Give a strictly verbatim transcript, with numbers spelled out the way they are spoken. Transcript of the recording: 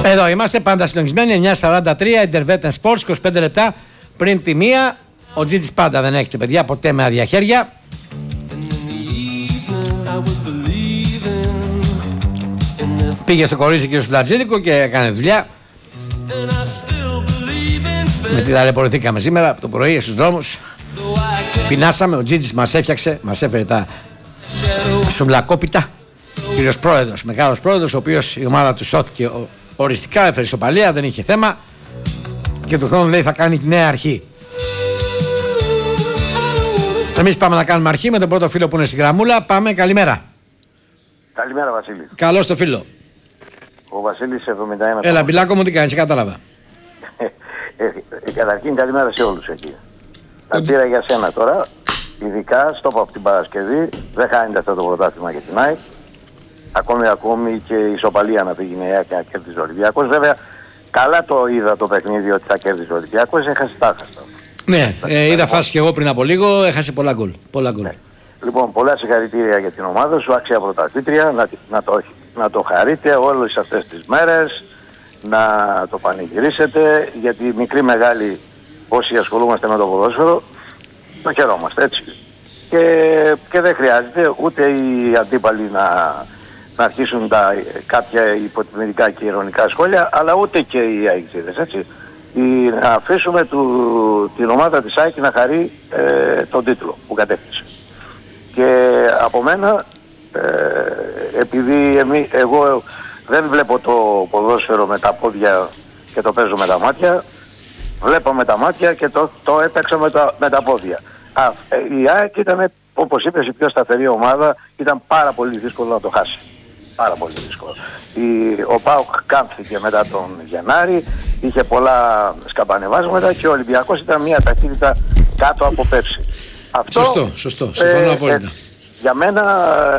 Εδώ είμαστε πάντα συντονισμένοι. εννιά σαράντα τρία Intervetten Sports, είκοσι πέντε λεπτά πριν τη μία. Ο Τζίτζης πάντα δεν έχετε παιδιά, ποτέ με άδεια χέρια. Πήγε στο κορίτσι κύριο Φλατζίδικο και έκανε δουλειά. Με τι ταλαιπωρηθήκαμε σήμερα από το πρωί στους δρόμους. Πεινάσαμε, ο Τζίτζης μας έφτιαξε, μας έφερε τα σουβλακόπιτα. Κύριος πρόεδρος, μεγάλος πρόεδρος, ο οποίος η ομάδα του σώθηκε οριστικά, έφερε ισοπαλία, δεν είχε θέμα. Και του χρόνου λέει θα κάνει τη νέα αρχή. Εμείς πάμε να κάνουμε αρχή με τον πρώτο φίλο που είναι στην γραμμούλα. Πάμε, καλημέρα. Καλημέρα Βασίλη. Καλώς το φίλο. Ο Βασίλης εβδομήντα ένα. Έλα, Μπιλάκο μου, τι κάνεις, κατάλαβα. ε, ε, καταρχήν καλημέρα σε όλους εκεί. Τα πήρα για σένα τώρα. Ειδικά στο από την Παρασκευή δεν χάνεται αυτό το πρωτάθλημα για την ΑΕΚ. Ακόμη ακόμη και η ισοπαλία να πήγαινε η ΑΕΚ και να κέρδιζε ο Ολυμπιακός. Βέβαια καλά το είδα το παιχνίδι ότι θα κέρδιζε ο Ολυμπιακός, έχασε τάχαστα. Ναι, ε, είδα φάση και εγώ πριν από λίγο, έχασε πολλά γκολ. Πολλά γκολ. Ναι. Λοιπόν, πολλά συγχαρητήρια για την ομάδα σου, άξια πρωταθλήτρια, να, να, το, να το χαρείτε όλες αυτές τις μέρες, να το πανηγυρίσετε, γιατί μικροί μεγάλοι όσοι ασχολούμαστε με το ποδόσφαιρο, το χαιρόμαστε έτσι. Και, και δεν χρειάζεται ούτε οι αντίπαλοι να, να αρχίσουν τα, κάποια υποτιμητικά και ειρωνικά σχόλια, αλλά ούτε και οι αεξίδες, έτσι. Η, να αφήσουμε του, την ομάδα της ΑΕΚ να χαρεί ε, τον τίτλο που κατέκτησε. Και από μένα, ε, επειδή εμεί, εγώ δεν βλέπω το ποδόσφαιρο με τα πόδια και το παίζω με τα μάτια, βλέπω με τα μάτια και το, το έπαιξα με τα, με τα πόδια. Α, ε, η ΑΕΚ ήταν, όπως είπες, η πιο σταθερή ομάδα, ήταν πάρα πολύ δύσκολο να το χάσει. Πάρα πολύ δύσκολο. Η, ο ΠΑΟΚ κάμφθηκε μετά τον Γενάρη, είχε πολλά σκαμπανεβάσματα και ο Ολυμπιακός ήταν μια ταχύτητα κάτω από πέρσι. Αυτό, σωστό, σωστό. Συμφωνώ ε, απόλυτα. Ε, για μένα